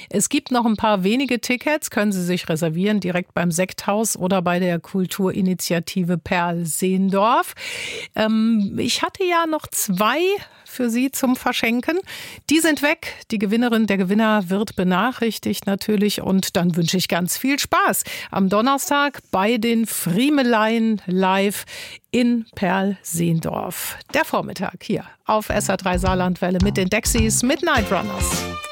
Es gibt noch ein paar wenige Tickets, können Sie sich reservieren, direkt beim Sekthaus oder bei der Kulturinitiative Perl-Seendorf. Ich hatte ja noch 2 für Sie zum Verschenken. Die sind weg. Die Gewinnerin, der Gewinner wird benachrichtigt natürlich. Und dann wünsche ich ganz viel Spaß am Donnerstag bei den Friemelein live in Perl-Seendorf. Der Vormittag hier auf SR3 Saarlandwelle mit den Dexys Midnight Runners.